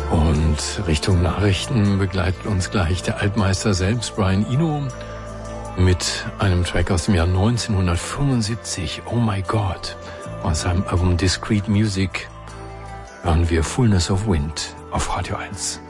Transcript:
Und Richtung Nachrichten begleitet uns gleich der Altmeister selbst, Brian Eno, mit einem Track aus dem Jahr 1975, Oh My God. Aus seinem Album Discreet Music hören wir Fullness of Wind auf Radio 1.